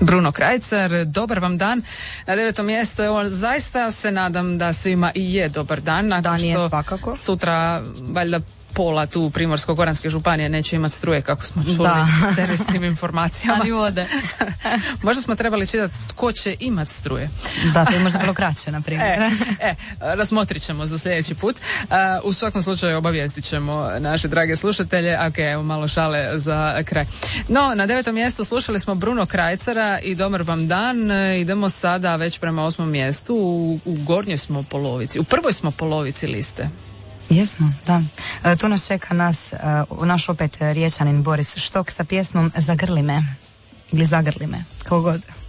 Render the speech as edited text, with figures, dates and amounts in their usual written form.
Bruno Krajcar, dobar vam dan. Na 9. mjestu, evo, zaista se nadam da svima i je dobar dan. Dan je svakako. Sutra, valjda, pola tu Primorsko-goranske županije neće imati struje, kako smo čuli servisnim informacijama. Ani vode. Možda smo trebali čitati tko će imati struje. Da, to je možda bilo kraće, na primjer. Razmotrit ćemo za sljedeći put. U svakom slučaju obavijestit ćemo naše drage slušatelje. Evo malo šale za kraj. No, na 9. mjestu slušali smo Bruno Krajcara i dobar vam dan. Idemo sada već prema 8. mjestu. U gornjoj smo polovici. U prvoj smo polovici liste. Jesmo, da. Tu nas čeka naš opet Riječanin Boris Štok sa pjesmom Zagrli me ili Zagrli me, kako god.